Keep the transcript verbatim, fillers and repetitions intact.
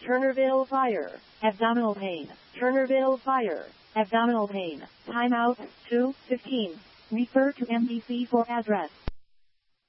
Turnerville Fire. Abdominal pain. Turnerville Fire. Abdominal pain. Timeout, two fifteen. Refer to M D C for address.